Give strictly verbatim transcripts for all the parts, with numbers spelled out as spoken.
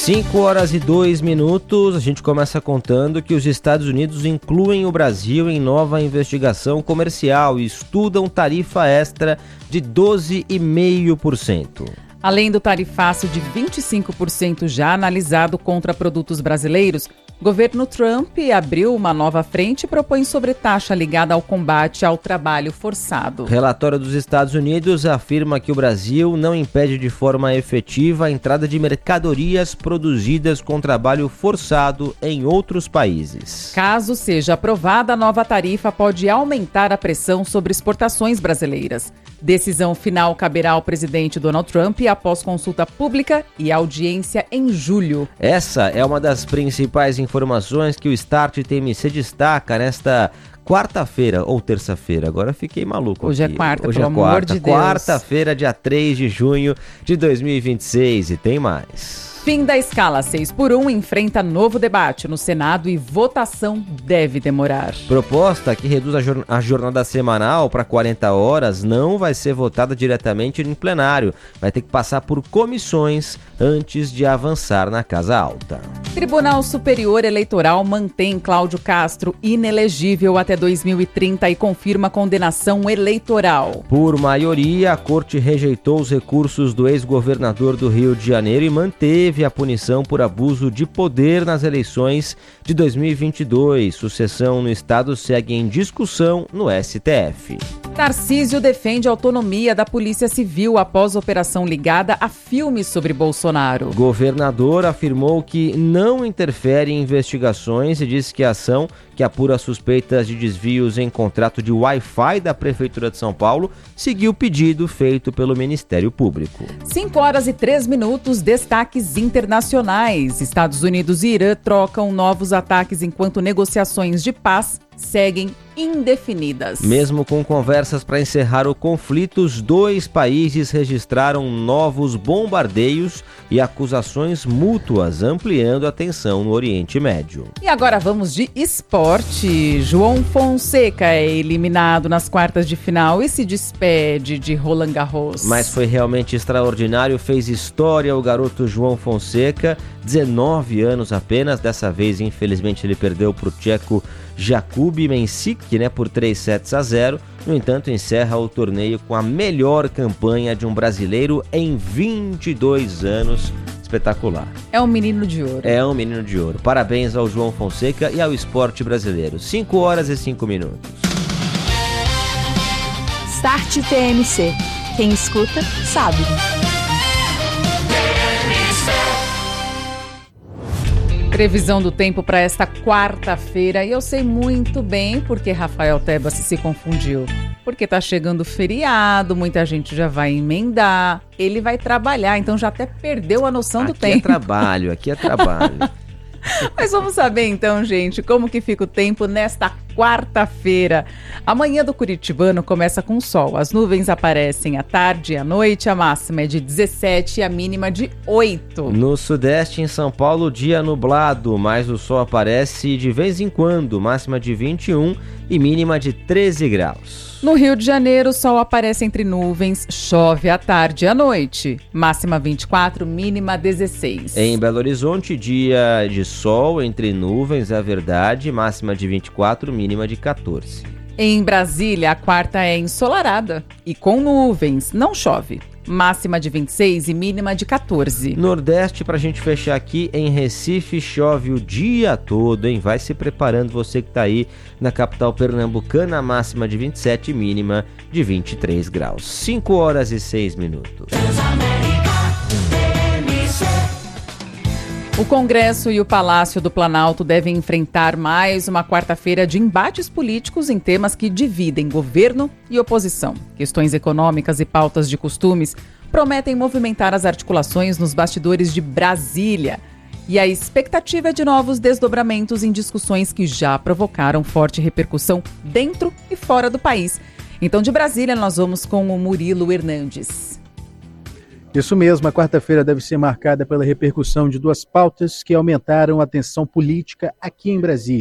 cinco horas e dois minutos, a gente começa contando que os Estados Unidos incluem o Brasil em nova investigação comercial e estudam tarifa extra de doze vírgula cinco por cento. Além do tarifaço de vinte e cinco por cento já analisado contra produtos brasileiros, o governo Trump abriu uma nova frente e propõe sobretaxa ligada ao combate ao trabalho forçado. Relatório dos Estados Unidos afirma que o Brasil não impede de forma efetiva a entrada de mercadorias produzidas com trabalho forçado em outros países. Caso seja aprovada, a nova tarifa pode aumentar a pressão sobre exportações brasileiras. Decisão final caberá ao presidente Donald Trump após consulta pública e audiência em julho. Essa é uma das principais informações que o Start T M C destaca nesta quarta-feira ou terça-feira. Agora fiquei maluco. Hoje aqui. é quarta, Hoje pelo é amor quarta, de Deus. Quarta-feira, dia três de junho de dois mil e vinte e seis. E tem mais. Fim da escala seis por um enfrenta novo debate no Senado e votação deve demorar. Proposta que reduz a, jor- a jornada semanal para quarenta horas não vai ser votada diretamente em plenário. Vai ter que passar por comissões antes de avançar na Casa Alta. Tribunal Superior Eleitoral mantém Cláudio Castro inelegível até dois mil e trinta e confirma condenação eleitoral. Por maioria, a corte rejeitou os recursos do ex-governador do Rio de Janeiro e manteve a punição por abuso de poder nas eleições de dois mil e vinte e dois. Sucessão no estado segue em discussão no S T F. Tarcísio defende a autonomia da Polícia Civil após operação ligada a filmes sobre Bolsonaro. Governador afirmou que não interfere em investigações e disse que a ação que apura suspeitas de desvios em contrato de Wi-Fi da Prefeitura de São Paulo seguiu o pedido feito pelo Ministério Público. cinco horas e três minutos, destaques internacionais. Estados Unidos e Irã trocam novos ataques enquanto negociações de paz seguem indefinidas. Mesmo com conversas para encerrar o conflito, os dois países registraram novos bombardeios e acusações mútuas, ampliando a tensão no Oriente Médio. E agora vamos de esporte. João Fonseca é eliminado nas quartas de final e se despede de Roland Garros. Mas foi realmente extraordinário, fez história o garoto João Fonseca, dezenove anos apenas, dessa vez infelizmente ele perdeu para o tcheco Jakub Mensik, né, por três sets a zero. No entanto, encerra o torneio com a melhor campanha de um brasileiro em vinte e dois anos. Espetacular. É um menino de ouro. É um menino de ouro. Parabéns ao João Fonseca e ao esporte brasileiro. cinco horas e cinco minutos. Start T M C. Quem escuta, sabe. Previsão do tempo para esta quarta-feira. E eu sei muito bem porque Rafael Tebas se confundiu. Porque tá chegando o feriado, muita gente já vai emendar. Ele vai trabalhar, então já até perdeu a noção do tempo. Aqui é trabalho, aqui é trabalho. Mas vamos saber então, gente, como que fica o tempo nesta quarta-feira. A manhã do curitibano começa com sol. As nuvens aparecem à tarde e à noite. A máxima é de dezessete e a mínima de oito. No sudeste, em São Paulo, dia nublado, mas o sol aparece de vez em quando. Máxima de vinte e um e mínima de treze graus. No Rio de Janeiro, o sol aparece entre nuvens, chove à tarde e à noite. Máxima vinte e quatro, mínima dezesseis. Em Belo Horizonte, dia de sol entre nuvens, é verdade. Máxima de vinte e quatro, mínima de quatorze. Em Brasília, a quarta é ensolarada e com nuvens, não chove. Máxima de vinte e seis e mínima de quatorze. Nordeste, pra gente fechar aqui, em Recife chove o dia todo, hein? Vai se preparando você que tá aí na capital pernambucana, máxima de vinte e sete e mínima de vinte e três graus. cinco horas e seis minutos. O Congresso e o Palácio do Planalto devem enfrentar mais uma quarta-feira de embates políticos em temas que dividem governo e oposição. Questões econômicas e pautas de costumes prometem movimentar as articulações nos bastidores de Brasília. E a expectativa é de novos desdobramentos em discussões que já provocaram forte repercussão dentro e fora do país. Então, de Brasília, nós vamos com o Murilo Hernandes. Isso mesmo, a quarta-feira deve ser marcada pela repercussão de duas pautas que aumentaram a tensão política aqui em Brasília.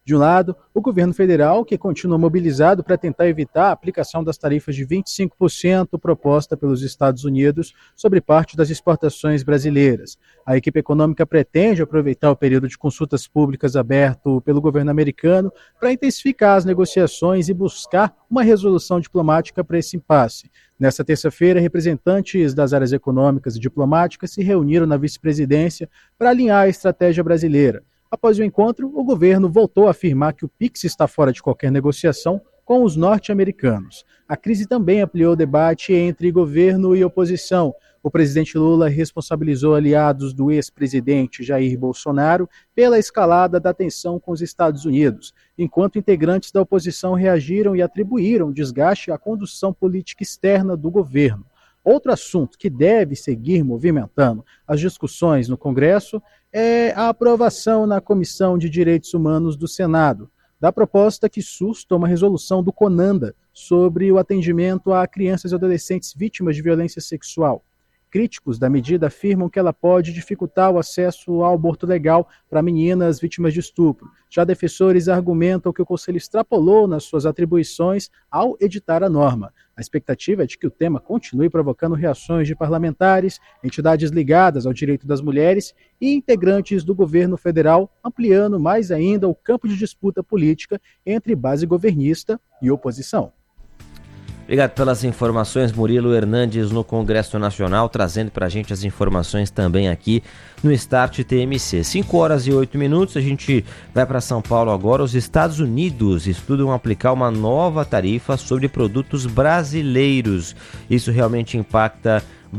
De um lado, o governo federal, que continua mobilizado para tentar evitar a aplicação das tarifas de vinte e cinco por cento proposta pelos Estados Unidos sobre parte das exportações brasileiras. A equipe econômica pretende aproveitar o período de consultas públicas aberto pelo governo americano para intensificar as negociações e buscar uma resolução diplomática para esse impasse. Nesta terça-feira, representantes das áreas econômicas e diplomáticas se reuniram na vice-presidência para alinhar a estratégia brasileira. Após o encontro, o governo voltou a afirmar que o Pix está fora de qualquer negociação com os norte-americanos. A crise também ampliou o debate entre governo e oposição. O presidente Lula responsabilizou aliados do ex-presidente Jair Bolsonaro pela escalada da tensão com os Estados Unidos, enquanto integrantes da oposição reagiram e atribuíram desgaste à condução política externa do governo. Outro assunto que deve seguir movimentando as discussões no Congresso é a aprovação na Comissão de Direitos Humanos do Senado da proposta que susta uma resolução do CONANDA sobre o atendimento a crianças e adolescentes vítimas de violência sexual. Críticos da medida afirmam que ela pode dificultar o acesso ao aborto legal para meninas vítimas de estupro. Já defensores argumentam que o Conselho extrapolou nas suas atribuições ao editar a norma. A expectativa é de que o tema continue provocando reações de parlamentares, entidades ligadas ao direito das mulheres e integrantes do governo federal, ampliando mais ainda o campo de disputa política entre base governista e oposição. Obrigado pelas informações, Murilo Hernandes, no Congresso Nacional, trazendo para a gente as informações também aqui no Start T M C. cinco horas e oito minutos, a gente vai para São Paulo agora. Os Estados Unidos estudam aplicar uma nova tarifa sobre produtos brasileiros. Isso realmente impacta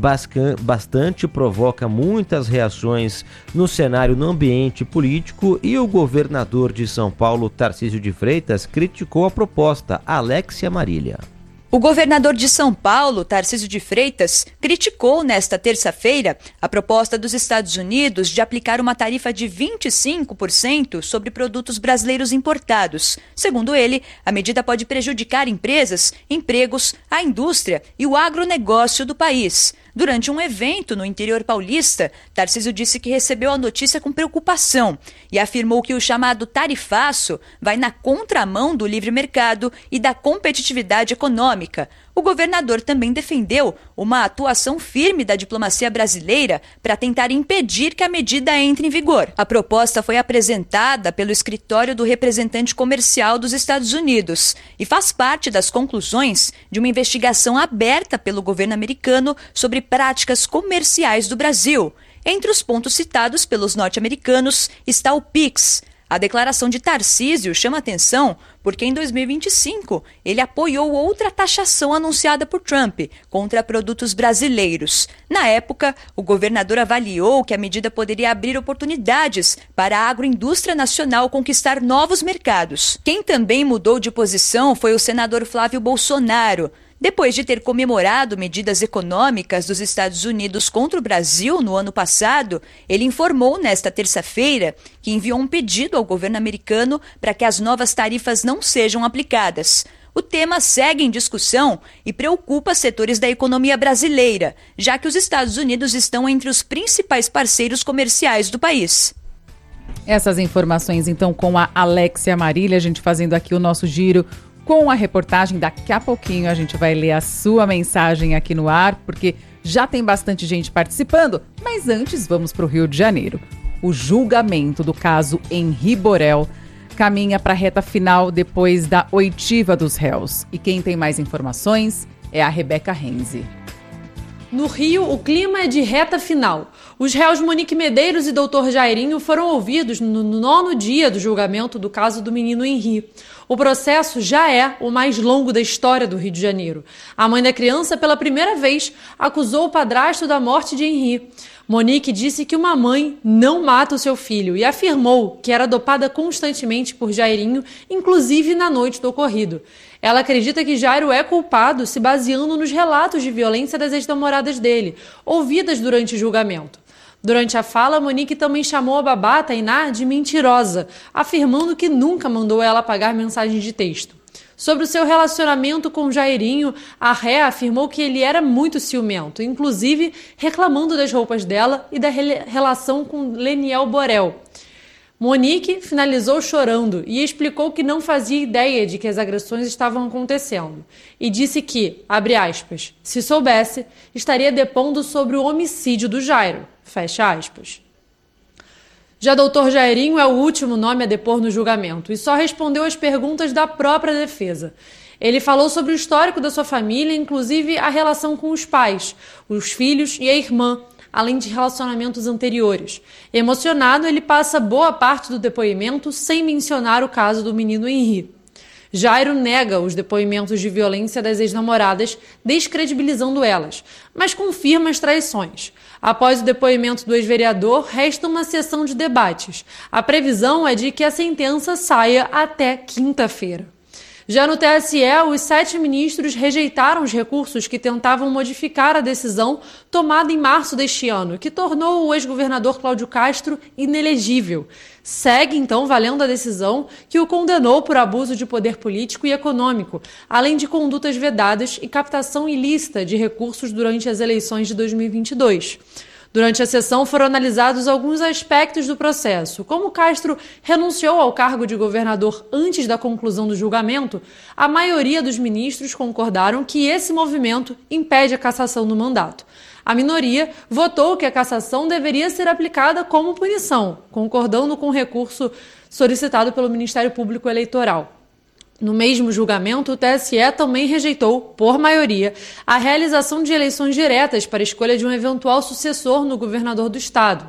bastante, provoca muitas reações no cenário, no ambiente político, e o governador de São Paulo, Tarcísio de Freitas, criticou a proposta. Alexia Marília. O governador de São Paulo, Tarcísio de Freitas, criticou nesta terça-feira a proposta dos Estados Unidos de aplicar uma tarifa de vinte e cinco por cento sobre produtos brasileiros importados. Segundo ele, a medida pode prejudicar empresas, empregos, a indústria e o agronegócio do país. Durante um evento no interior paulista, Tarcísio disse que recebeu a notícia com preocupação e afirmou que o chamado tarifaço vai na contramão do livre mercado e da competitividade econômica. O governador também defendeu uma atuação firme da diplomacia brasileira para tentar impedir que a medida entre em vigor. A proposta foi apresentada pelo escritório do representante comercial dos Estados Unidos e faz parte das conclusões de uma investigação aberta pelo governo americano sobre práticas comerciais do Brasil. Entre os pontos citados pelos norte-americanos está o Pix. A declaração de Tarcísio chama atenção porque em dois mil e vinte e cinco ele apoiou outra taxação anunciada por Trump contra produtos brasileiros. Na época, o governador avaliou que a medida poderia abrir oportunidades para a agroindústria nacional conquistar novos mercados. Quem também mudou de posição foi o senador Flávio Bolsonaro. Depois de ter comemorado medidas econômicas dos Estados Unidos contra o Brasil no ano passado, ele informou nesta terça-feira que enviou um pedido ao governo americano para que as novas tarifas não sejam aplicadas. O tema segue em discussão e preocupa setores da economia brasileira, já que os Estados Unidos estão entre os principais parceiros comerciais do país. Essas informações, então, com a Alexia Marília, a gente fazendo aqui o nosso giro com a reportagem. Daqui a pouquinho a gente vai ler a sua mensagem aqui no ar, porque já tem bastante gente participando. Mas antes, vamos para o Rio de Janeiro. O julgamento do caso Henri Borel caminha para a reta final depois da oitiva dos réus. E quem tem mais informações é a Rebeca Renzi. No Rio, o clima é de reta final. Os réus Monique Medeiros e doutor Jairinho foram ouvidos no nono dia do julgamento do caso do menino Henri. O processo já é o mais longo da história do Rio de Janeiro. A mãe da criança, pela primeira vez, acusou o padrasto da morte de Henri. Monique disse que uma mãe não mata o seu filho e afirmou que era dopada constantemente por Jairinho, inclusive na noite do ocorrido. Ela acredita que Jairo é culpado se baseando nos relatos de violência das ex-namoradas dele, ouvidas durante o julgamento. Durante a fala, Monique também chamou a babá, Tainá, de mentirosa, afirmando que nunca mandou ela apagar mensagens de texto. Sobre o seu relacionamento com Jairinho, a ré afirmou que ele era muito ciumento, inclusive reclamando das roupas dela e da relação com Leniel Borel. Monique finalizou chorando e explicou que não fazia ideia de que as agressões estavam acontecendo e disse que, abre aspas, se soubesse, estaria depondo sobre o homicídio do Jairo, fecha aspas. Já doutor Jairinho é o último nome a depor no julgamento e só respondeu às perguntas da própria defesa. Ele falou sobre o histórico da sua família, inclusive a relação com os pais, os filhos e a irmã, além de relacionamentos anteriores. Emocionado, ele passa boa parte do depoimento sem mencionar o caso do menino Henri. Jairo nega os depoimentos de violência das ex-namoradas, descredibilizando elas, mas confirma as traições. Após o depoimento do ex-vereador, resta uma sessão de debates. A previsão é de que a sentença saia até quinta-feira. Já no T S E, os sete ministros rejeitaram os recursos que tentavam modificar a decisão tomada em março deste ano, que tornou o ex-governador Cláudio Castro inelegível. Segue, então, valendo a decisão que o condenou por abuso de poder político e econômico, além de condutas vedadas e captação ilícita de recursos durante as eleições de dois mil e vinte e dois. Durante a sessão foram analisados alguns aspectos do processo. Como Castro renunciou ao cargo de governador antes da conclusão do julgamento, a maioria dos ministros concordaram que esse movimento impede a cassação do mandato. A minoria votou que a cassação deveria ser aplicada como punição, concordando com o recurso solicitado pelo Ministério Público Eleitoral. No mesmo julgamento, o T S E também rejeitou, por maioria, a realização de eleições diretas para a escolha de um eventual sucessor no governador do estado.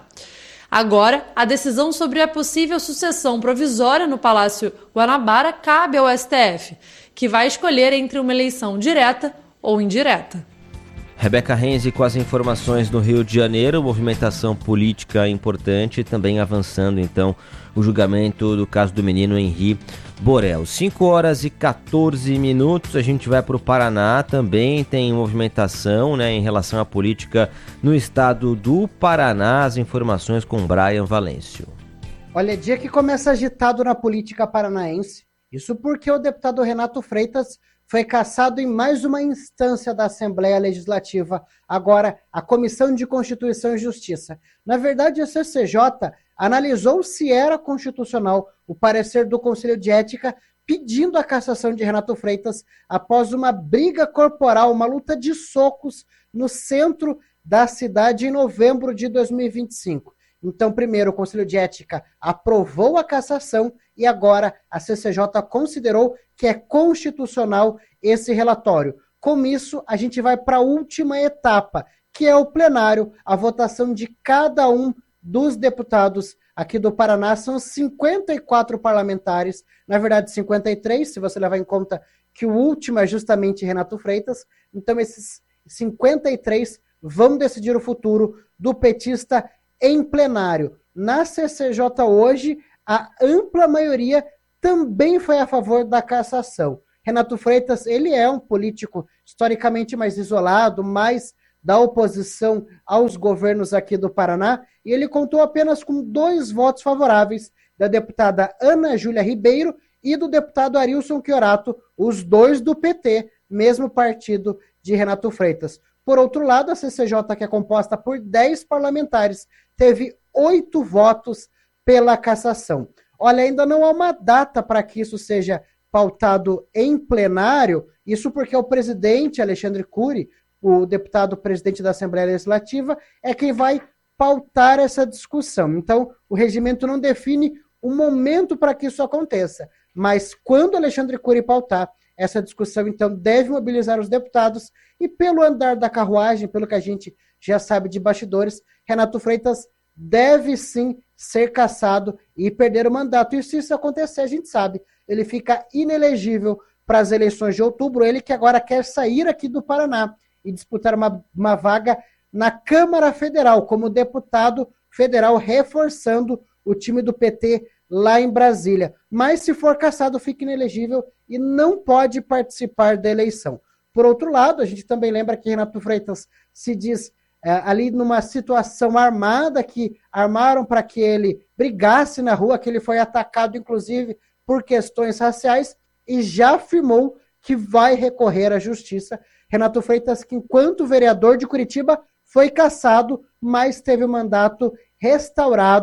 Agora, a decisão sobre a possível sucessão provisória no Palácio Guanabara cabe ao S T F, que vai escolher entre uma eleição direta ou indireta. Rebeca Renzi com as informações do Rio de Janeiro, movimentação política importante, também avançando então o julgamento do caso do menino Henri Borel. cinco horas e quatorze minutos, a gente vai para o Paraná, também tem movimentação, né, em relação à política no estado do Paraná. As informações com Brian Valêncio. Olha, dia que começa agitado na política paranaense, isso porque o deputado Renato Freitas foi cassado em mais uma instância da Assembleia Legislativa, agora a Comissão de Constituição e Justiça. Na verdade, a C C J analisou se era constitucional o parecer do Conselho de Ética pedindo a cassação de Renato Freitas após uma briga corporal, uma luta de socos no centro da cidade em novembro de dois mil e vinte e cinco. Então, primeiro, o Conselho de Ética aprovou a cassação e agora a C C J considerou que é constitucional esse relatório. Com isso, a gente vai para a última etapa, que é o plenário, a votação de cada um dos deputados aqui do Paraná. São cinquenta e quatro parlamentares, na verdade cinquenta e três, se você levar em conta que o último é justamente Renato Freitas. Então, esses cinquenta e três vão decidir o futuro do petista em plenário. Na C C J hoje, a ampla maioria também foi a favor da cassação. Renato Freitas, ele é um político historicamente mais isolado, mais da oposição aos governos aqui do Paraná, e ele contou apenas com dois votos favoráveis, da deputada Ana Júlia Ribeiro e do deputado Arilson Chiorato, os dois do P T, mesmo partido de Renato Freitas. Por outro lado, a C C J, que é composta por dez parlamentares, teve oito votos pela cassação. Olha, ainda não há uma data para que isso seja pautado em plenário, isso porque o presidente Alexandre Cury, o deputado presidente da Assembleia Legislativa, é quem vai pautar essa discussão. Então, o regimento não define o momento para que isso aconteça, mas quando Alexandre Cury pautar essa discussão, então, deve mobilizar os deputados e, pelo andar da carruagem, pelo que a gente já sabe de bastidores, Renato Freitas deve sim ser cassado e perder o mandato. E se isso acontecer, a gente sabe, ele fica inelegível para as eleições de outubro, ele que agora quer sair aqui do Paraná e disputar uma, uma vaga na Câmara Federal, como deputado federal, reforçando o time do P T lá em Brasília. Mas se for cassado, fica inelegível e não pode participar da eleição. Por outro lado, a gente também lembra que Renato Freitas se diz é, ali numa situação armada, que armaram para que ele brigasse na rua, que ele foi atacado, inclusive, por questões raciais, e já afirmou que vai recorrer à justiça. Renato Freitas, que enquanto vereador de Curitiba, foi cassado, mas teve o mandato restaurado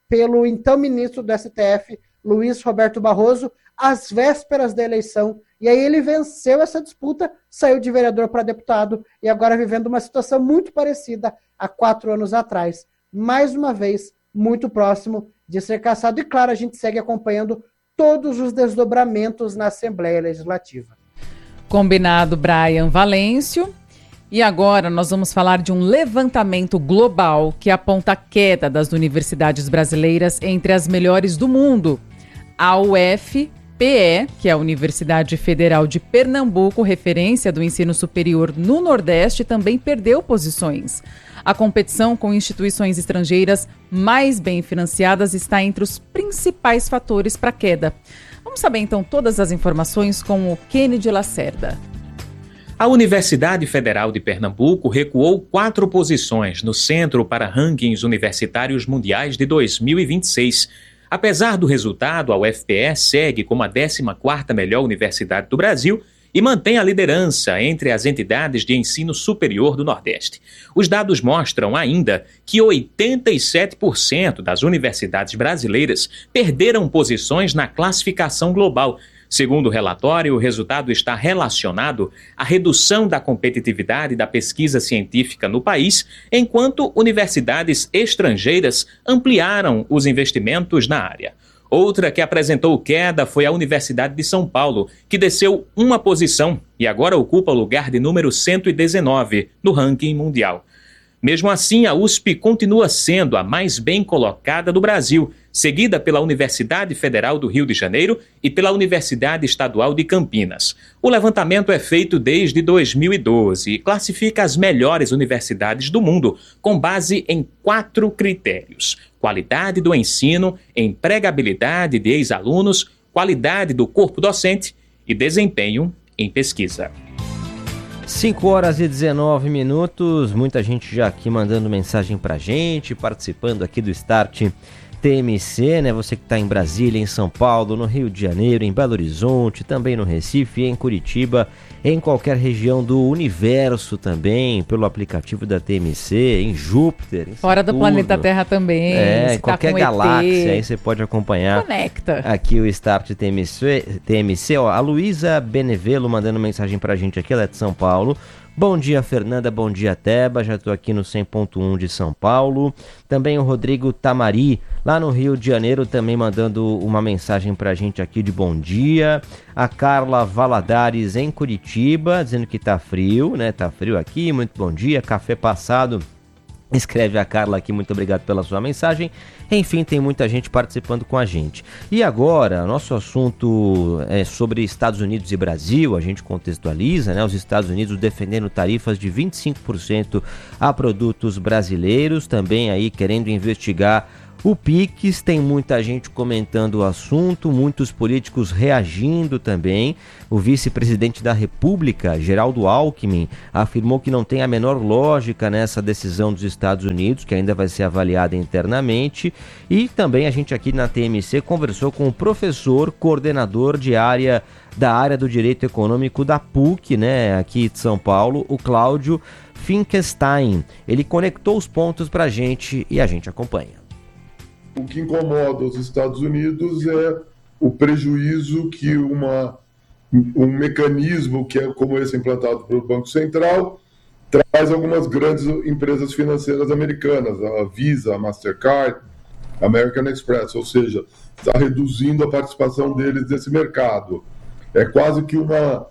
pelo então ministro do S T F, Luiz Roberto Barroso, às vésperas da eleição. E aí ele venceu essa disputa, saiu de vereador para deputado e agora vivendo uma situação muito parecida há quatro anos atrás. Mais uma vez, muito próximo de ser cassado. E claro, a gente segue acompanhando todos os desdobramentos na Assembleia Legislativa. Combinado, Brian Valêncio. E agora nós vamos falar de um levantamento global que aponta a queda das universidades brasileiras entre as melhores do mundo. A U F P E, que é a Universidade Federal de Pernambuco, referência do ensino superior no Nordeste, também perdeu posições. A competição com instituições estrangeiras mais bem financiadas está entre os principais fatores para a queda. Vamos saber então todas as informações com o Kennedy Lacerda. A Universidade Federal de Pernambuco recuou quatro posições no Centro para Rankings Universitários Mundiais de dois mil e vinte e seis. Apesar do resultado, a U F P E segue como a décima quarta melhor universidade do Brasil e mantém a liderança entre as entidades de ensino superior do Nordeste. Os dados mostram ainda que oitenta e sete por cento das universidades brasileiras perderam posições na classificação global. Segundo o relatório, o resultado está relacionado à redução da competitividade da pesquisa científica no país, enquanto universidades estrangeiras ampliaram os investimentos na área. Outra que apresentou queda foi a Universidade de São Paulo, que desceu uma posição e agora ocupa o lugar de número cento e dezenove no ranking mundial. Mesmo assim, a U S P continua sendo a mais bem colocada do Brasil, seguida pela Universidade Federal do Rio de Janeiro e pela Universidade Estadual de Campinas. O levantamento é feito desde dois mil e doze e classifica as melhores universidades do mundo com base em quatro critérios: qualidade do ensino, empregabilidade de ex-alunos, qualidade do corpo docente e desempenho em pesquisa. cinco horas e dezenove minutos, muita gente já aqui mandando mensagem pra gente, participando aqui do Start T M C, né? Você que está em Brasília, em São Paulo, no Rio de Janeiro, em Belo Horizonte, também no Recife, em Curitiba, em qualquer região do universo também, pelo aplicativo da T M C, em Júpiter, em fora do planeta Terra também. É, em qualquer tá galáxia, aí você pode acompanhar. Conecta. Aqui o Start T M C, T M C, ó, a Luísa Benevelo mandando mensagem pra gente aqui, ela é de São Paulo. Bom dia, Fernanda, bom dia, Teba, já estou aqui no cem ponto um de São Paulo. Também o Rodrigo Tamari, lá no Rio de Janeiro, também mandando uma mensagem pra gente aqui de bom dia. A Carla Valadares em Curitiba, dizendo que tá frio, né? Tá frio aqui, muito bom dia, café passado. Escreve a Carla aqui, muito obrigado pela sua mensagem. Enfim, tem muita gente participando com a gente. E agora, nosso assunto é sobre Estados Unidos e Brasil. A gente contextualiza, né? Os Estados Unidos defendendo tarifas de vinte e cinco por cento a produtos brasileiros, também aí querendo investigar o Pix. Tem muita gente comentando o assunto, muitos políticos reagindo também. O vice-presidente da República, Geraldo Alckmin, afirmou que não tem a menor lógica nessa decisão dos Estados Unidos, que ainda vai ser avaliada internamente. E também a gente aqui na T M C conversou com o professor, coordenador de área da área do Direito Econômico da P U C, né, aqui de São Paulo, o Cláudio Finkelstein. Ele conectou os pontos para a gente e a gente acompanha. O que incomoda os Estados Unidos é o prejuízo que uma, um mecanismo que é como esse implantado pelo Banco Central traz algumas grandes empresas financeiras americanas, a Visa, a Mastercard, a American Express, ou seja, está reduzindo a participação deles nesse mercado. É quase que uma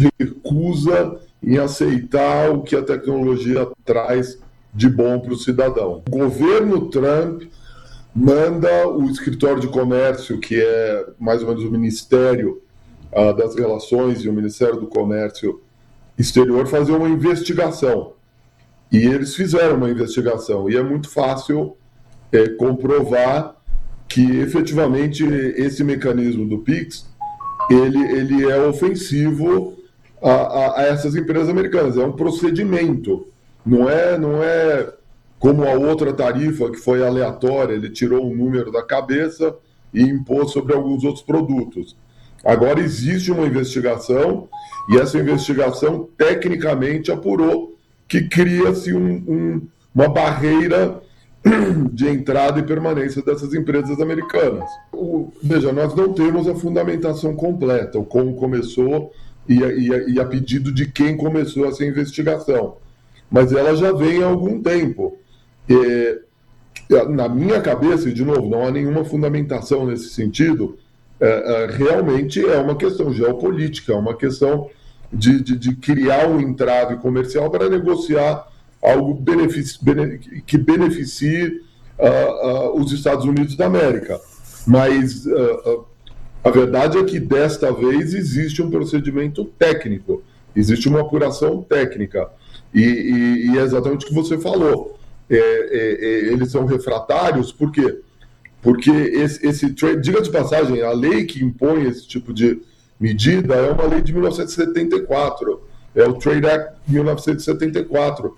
recusa em aceitar o que a tecnologia traz de bom para o cidadão. O governo Trump manda o escritório de comércio, que é mais ou menos o Ministério uh, das Relações e o Ministério do Comércio Exterior, fazer uma investigação. E eles fizeram uma investigação. E é muito fácil é, comprovar que, efetivamente, esse mecanismo do Pix, ele, ele é ofensivo a, a, a essas empresas americanas. É um procedimento. Não é... Não é como a outra tarifa, que foi aleatória, ele tirou um número da cabeça e impôs sobre alguns outros produtos. Agora existe uma investigação, e essa investigação tecnicamente apurou que cria-se um, um, uma barreira de entrada e permanência dessas empresas americanas. O, veja, nós não temos a fundamentação completa, o como começou e a, e, a, e a pedido de quem começou essa investigação, mas ela já vem há algum tempo. É, na minha cabeça, e de novo, não há nenhuma fundamentação nesse sentido, é, é, realmente é uma questão geopolítica, é uma questão de, de, de criar um entrave comercial para negociar algo benefici- bene- que beneficie uh, uh, os Estados Unidos da América. Mas uh, uh, a verdade é que desta vez existe um procedimento técnico, existe uma apuração técnica, e, e, e é exatamente o que você falou. É, é, é, eles são refratários, por quê? Porque esse, esse trade, diga de passagem, a lei que impõe esse tipo de medida é uma lei de mil novecentos e setenta e quatro, é o Trade Act de mil novecentos e setenta e quatro,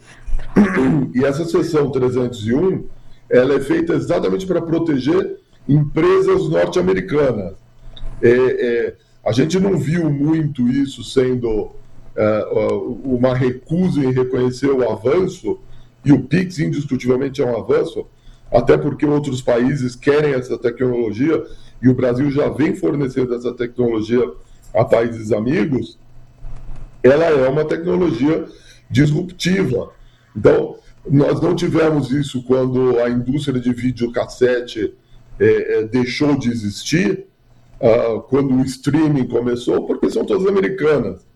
e essa seção trezentos e um, ela é feita exatamente para proteger empresas norte-americanas. É, é, a gente não viu muito isso sendo é, uma recusa em reconhecer o avanço, e o Pix indiscutivelmente é um avanço, até porque outros países querem essa tecnologia, e o Brasil já vem fornecendo essa tecnologia a países amigos. Ela é uma tecnologia disruptiva. Então, nós não tivemos isso quando a indústria de videocassete é, é, deixou de existir, uh, quando o streaming começou, porque são todas americanas.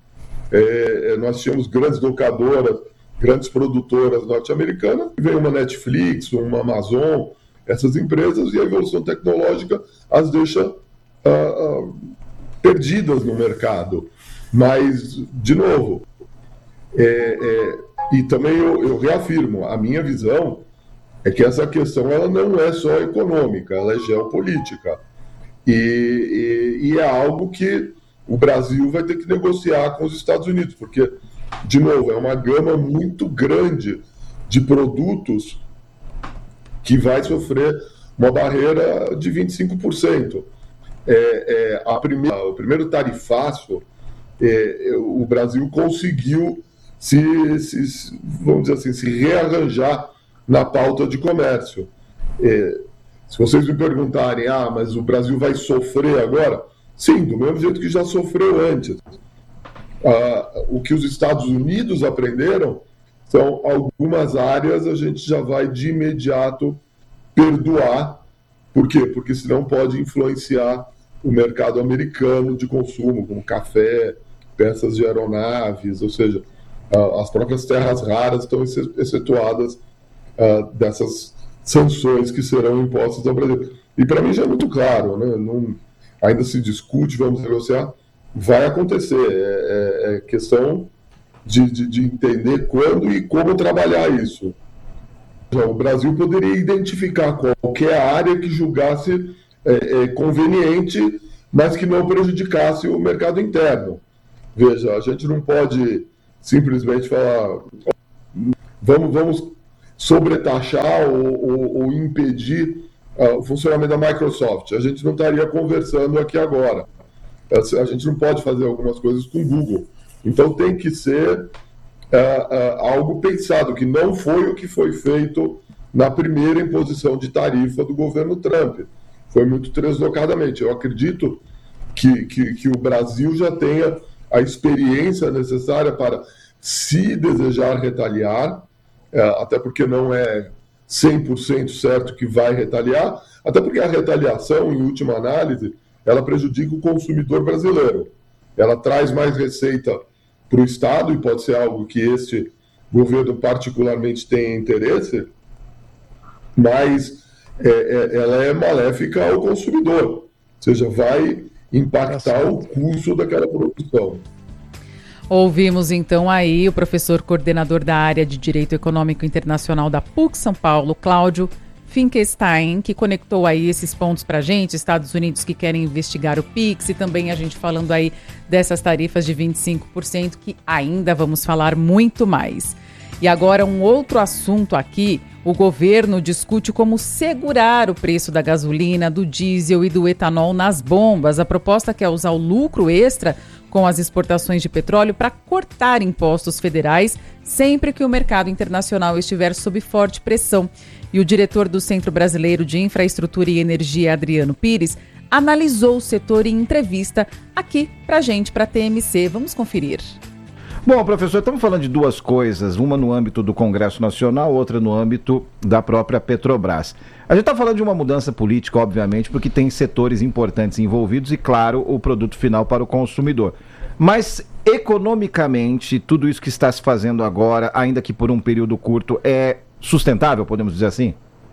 É, nós tínhamos grandes locadoras, grandes produtoras norte-americanas, e veio uma Netflix, uma Amazon, essas empresas, e a evolução tecnológica as deixa uh, uh, perdidas no mercado. Mas, de novo, é, é, e também eu, eu reafirmo, a minha visão é que essa questão ela não é só econômica, ela é geopolítica. E, e, e é algo que o Brasil vai ter que negociar com os Estados Unidos, porque, de novo, é uma gama muito grande de produtos que vai sofrer uma barreira de vinte e cinco por cento. É, é, a primeira, o primeiro tarifaço, é, o Brasil conseguiu se, se, vamos dizer assim, se rearranjar na pauta de comércio. É, se vocês me perguntarem, ah, mas o Brasil vai sofrer agora? Sim, do mesmo jeito que já sofreu antes. Ah, o que os Estados Unidos aprenderam são algumas áreas a gente já vai de imediato perdoar. Por quê? Porque senão pode influenciar o mercado americano de consumo, como café, peças de aeronaves, ou seja, ah, as próprias terras raras estão excetuadas ah, dessas sanções que serão impostas ao Brasil. E para mim já é muito claro, né? Não, ainda se discute, vamos negociar, vai acontecer. É, é, é questão de, de, de entender quando e como trabalhar isso. Então, o Brasil poderia identificar qualquer área que julgasse é, é, conveniente, mas que não prejudicasse o mercado interno. Veja, a gente não pode simplesmente falar vamos, vamos sobretaxar ou, ou, ou impedir uh, o funcionamento da Microsoft. A gente não estaria conversando aqui agora. A gente não pode fazer algumas coisas com o Google. Então tem que ser uh, uh, algo pensado, que não foi o que foi feito na primeira imposição de tarifa do governo Trump. Foi muito deslocadamente. Eu acredito que, que, que o Brasil já tenha a experiência necessária para, se desejar retaliar, uh, até porque não é cem por cento certo que vai retaliar, até porque a retaliação, em última análise, ela prejudica o consumidor brasileiro. Ela traz mais receita para o Estado, e pode ser algo que este governo particularmente tenha interesse, mas é, é, ela é maléfica ao consumidor, ou seja, vai impactar o custo daquela produção. Ouvimos então aí o professor coordenador da área de Direito Econômico Internacional da P U C São Paulo, Cláudio Finkelstein, que conectou aí esses pontos para a gente, Estados Unidos que querem investigar o Pix, e também a gente falando aí dessas tarifas de vinte e cinco por cento, que ainda vamos falar muito mais. E agora um outro assunto aqui, o governo discute como segurar o preço da gasolina, do diesel e do etanol nas bombas. A proposta quer usar o lucro extra com as exportações de petróleo para cortar impostos federais sempre que o mercado internacional estiver sob forte pressão. E o diretor do Centro Brasileiro de Infraestrutura e Energia, Adriano Pires, analisou o setor em entrevista aqui pra gente, pra T M C. Vamos conferir. Bom, professor, estamos falando de duas coisas, uma no âmbito do Congresso Nacional, outra no âmbito da própria Petrobras. A gente está falando de uma mudança política, obviamente, porque tem setores importantes envolvidos e, claro, o produto final para o consumidor. Mas, economicamente, tudo isso que está se fazendo agora, ainda que por um período curto, é sustentável, podemos dizer assim?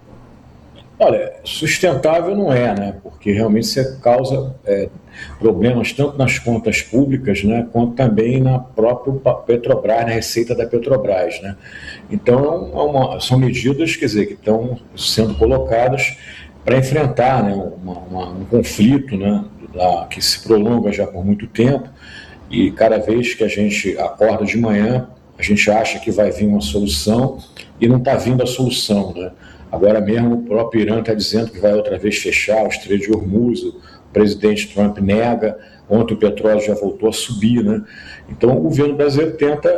Olha, sustentável não é, né? Porque realmente você causa é, problemas tanto nas contas públicas, né, quanto também na própria Petrobras, na receita da Petrobras, né? Então, é uma, são medidas, quer dizer, que estão sendo colocadas para enfrentar, né, uma, uma, um conflito, né, da, que se prolonga já por muito tempo, e cada vez que a gente acorda de manhã, a gente acha que vai vir uma solução e não está vindo a solução, né? Agora mesmo o próprio Irã está dizendo que vai outra vez fechar o Estreito de Hormuz, o presidente Trump nega, ontem o petróleo já voltou a subir, né? Então o governo brasileiro tenta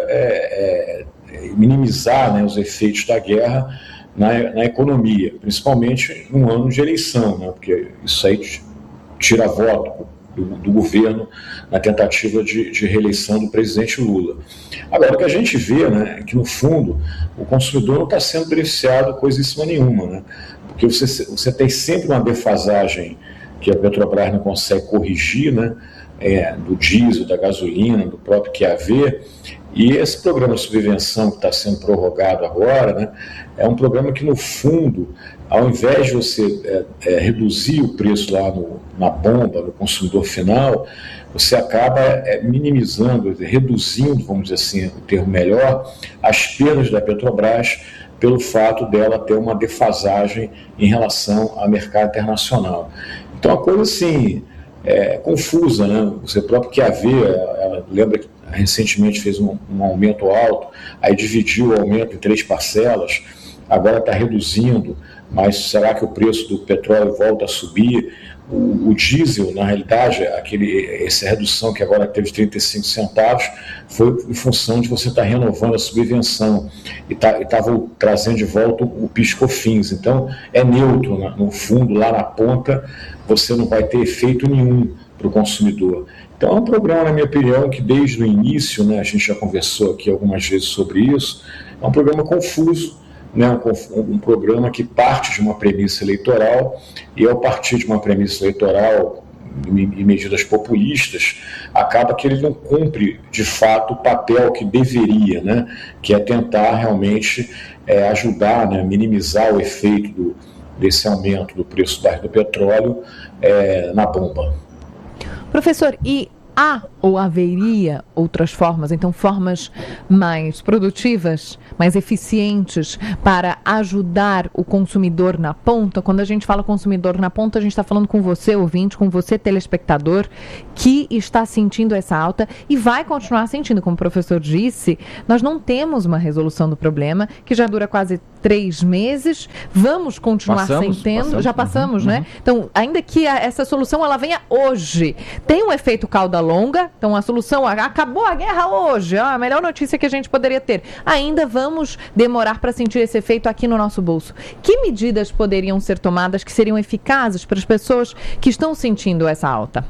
é, é, minimizar, né, os efeitos da guerra na, na economia, principalmente num ano de eleição, né? Porque isso aí tira voto do, do governo na tentativa de, de reeleição do presidente Lula. Agora, o que a gente vê, né, é que, no fundo, o consumidor não está sendo beneficiado coisíssima nenhuma, né? Porque você, você tem sempre uma defasagem que a Petrobras não consegue corrigir, né, é, do diesel, da gasolina, do próprio Q A V, e esse programa de subvenção que está sendo prorrogado agora, né, é um programa que, no fundo, ao invés de você é, é, reduzir o preço lá no, na bomba, no consumidor final, você acaba é, minimizando, reduzindo, vamos dizer assim, o termo melhor, as perdas da Petrobras pelo fato dela ter uma defasagem em relação ao mercado internacional. Então, a coisa, assim, é confusa, né? Você próprio quer ver, ela lembra que recentemente fez um, um aumento alto, aí dividiu o aumento em três parcelas, agora está reduzindo, mas será que o preço do petróleo volta a subir? O, o diesel, na realidade, aquele, essa redução que agora teve trinta e cinco centavos, foi em função de você estar tá renovando a subvenção e tá, estava trazendo de volta o, o PIS/COFINS. Então, é neutro, né? No fundo, lá na ponta, você não vai ter efeito nenhum para o consumidor. Então, é um programa, na minha opinião, que desde o início, né, a gente já conversou aqui algumas vezes sobre isso, é um programa confuso, né, um, um programa que parte de uma premissa eleitoral, e ao partir de uma premissa eleitoral e medidas populistas, acaba que ele não cumpre de fato o papel que deveria, né, que é tentar realmente é, ajudar, né, minimizar o efeito do, desse aumento do preço do petróleo é, na bomba. Professor, e há ou haveria outras formas, então formas mais produtivas, mais eficientes para ajudar o consumidor na ponta? Quando a gente fala consumidor na ponta, a gente está falando com você, ouvinte, com você, telespectador, que está sentindo essa alta e vai continuar sentindo. Como o professor disse, nós não temos uma resolução do problema, que já dura quase três meses, vamos continuar passamos, sentindo, passamos, já passamos, uhum, né? Uhum. Então, ainda que a, essa solução ela venha hoje, tem um efeito cauda longa, então a solução, acabou a guerra hoje, a melhor notícia que a gente poderia ter. Ainda vamos demorar para sentir esse efeito aqui no nosso bolso. Que medidas poderiam ser tomadas que seriam eficazes para as pessoas que estão sentindo essa alta?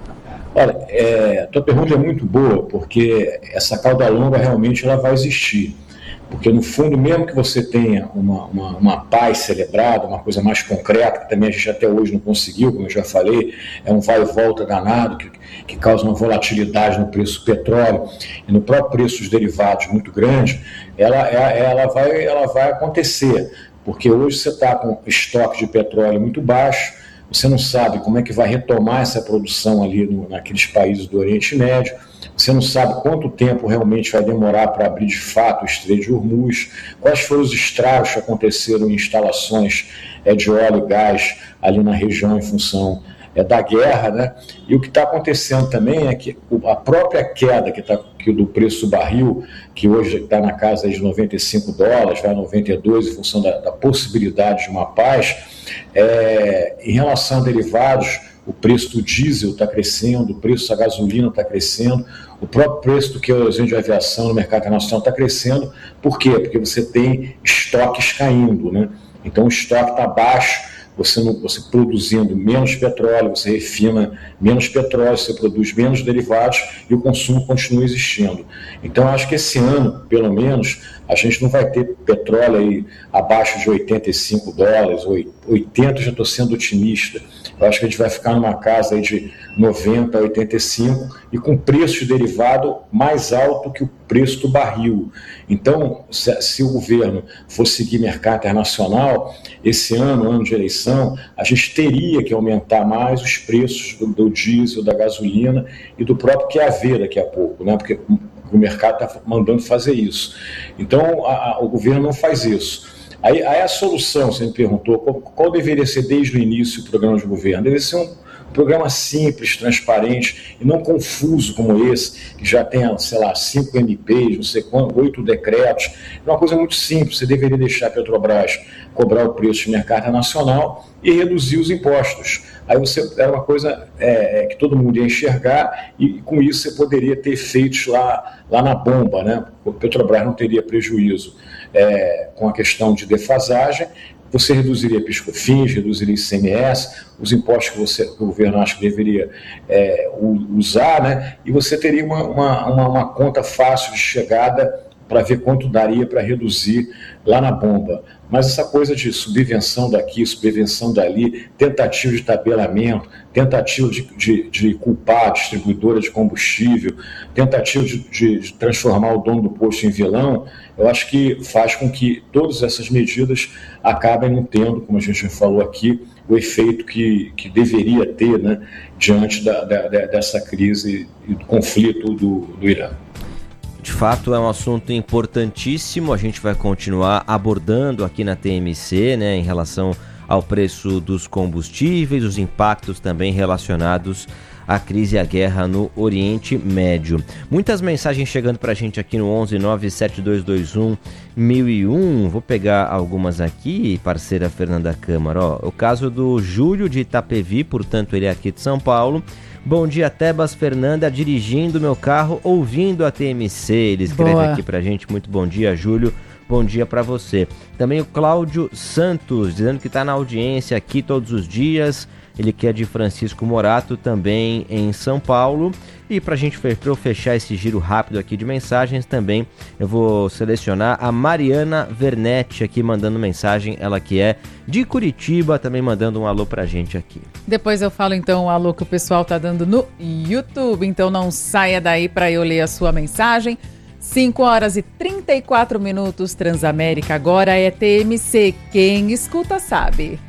Olha, é, a tua pergunta é muito boa, porque essa cauda longa realmente ela vai existir. Porque, no fundo, mesmo que você tenha uma, uma, uma paz celebrada, uma coisa mais concreta, que também a gente até hoje não conseguiu, como eu já falei, é um vai e volta danado, que, que causa uma volatilidade no preço do petróleo e no próprio preço dos derivados muito grande, ela, ela, vai, ela vai acontecer. Porque hoje você está com estoque de petróleo muito baixo, você não sabe como é que vai retomar essa produção ali no, naqueles países do Oriente Médio, você não sabe quanto tempo realmente vai demorar para abrir de fato o Estreito de Hormuz, quais foram os estragos que aconteceram em instalações é, de óleo e gás ali na região em função é, da guerra, né? E o que está acontecendo também é que a própria queda que tá, que do preço do barril, que hoje está na casa de noventa e cinco dólares, vai a noventa e dois em função da, da possibilidade de uma paz, é, em relação a derivados, o preço do diesel está crescendo, o preço da gasolina está crescendo, o próprio preço do querosene de aviação no mercado internacional está crescendo. Por quê? Porque você tem estoques caindo, né? Então o estoque está baixo, você, não, você produzindo menos petróleo, você refina menos petróleo, você produz menos derivados e o consumo continua existindo. Então acho que esse ano, pelo menos, a gente não vai ter petróleo aí abaixo de oitenta e cinco dólares, oitenta, já estou sendo otimista. Eu acho que a gente vai ficar numa casa aí de noventa a oitenta e cinco e com preço de derivado mais alto que o preço do barril. Então, se, se o governo for seguir mercado internacional, esse ano, ano de eleição, a gente teria que aumentar mais os preços do, do diesel, da gasolina e do próprio Q A V daqui a pouco, né? Porque o mercado está mandando fazer isso. Então, a, a, o governo não faz isso. Aí, aí a solução, você me perguntou, qual, qual deveria ser desde o início o programa de governo? Deveria ser um programa simples, transparente e não confuso como esse, que já tem, sei lá, cinco M Ps, não sei quanto, oito decretos. É uma coisa muito simples, você deveria deixar a Petrobras cobrar o preço de mercado nacional e reduzir os impostos. Aí você era uma coisa é, que todo mundo ia enxergar e com isso você poderia ter efeitos lá, lá na bomba, né? O Petrobras não teria prejuízo é, com a questão de defasagem, você reduziria PIS/COFINS, reduziria I C M S, os impostos que, você, que o governo acha que deveria é, usar, né? E você teria uma, uma, uma, uma conta fácil de chegada para ver quanto daria para reduzir lá na bomba. Mas essa coisa de subvenção daqui, subvenção dali, tentativa de tabelamento, tentativa de, de, de culpar a distribuidora de combustível, tentativa de, de, de transformar o dono do posto em vilão, eu acho que faz com que todas essas medidas acabem não tendo, como a gente já falou aqui, o efeito que, que deveria ter, né, diante da, da, dessa crise e do conflito do, do Irã. De fato, é um assunto importantíssimo, a gente vai continuar abordando aqui na T M C, né, em relação ao preço dos combustíveis, os impactos também relacionados à crise e à guerra no Oriente Médio. Muitas mensagens chegando pra gente aqui no onze nove sete dois dois um mil e um, vou pegar algumas aqui, parceira Fernanda Câmara. Ó, o caso do Júlio de Itapevi, portanto ele é aqui de São Paulo. Bom dia, Tebas, Fernanda, dirigindo meu carro, ouvindo a T M C. Ele escreve Boa. aqui pra gente. Muito bom dia, Júlio. Bom dia pra você. Também o Cláudio Santos, dizendo que tá na audiência aqui todos os dias. Ele que é de Francisco Morato, também em São Paulo. E pra gente pra eu fechar esse giro rápido aqui de mensagens, também eu vou selecionar a Mariana Vernetti aqui mandando mensagem, ela que é de Curitiba, também mandando um alô pra gente aqui. Depois eu falo então o alô que o pessoal tá dando no YouTube, então não saia daí pra eu ler a sua mensagem. cinco horas e trinta e quatro minutos, Transamérica agora é T M C, quem escuta sabe.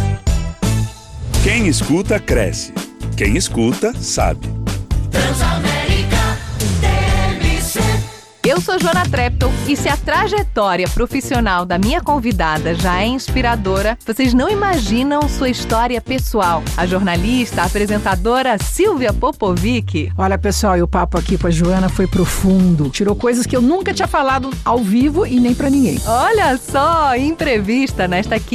Quem escuta cresce, quem escuta sabe. Transamérica T M C. Eu sou Joana Trepton e se a trajetória profissional da minha convidada já é inspiradora, vocês não imaginam sua história pessoal. A jornalista, a apresentadora Silvia Popovic. Olha, pessoal, e o papo aqui com a Joana foi profundo. Tirou coisas que eu nunca tinha falado ao vivo e nem pra ninguém. Olha só, entrevista nesta quinta.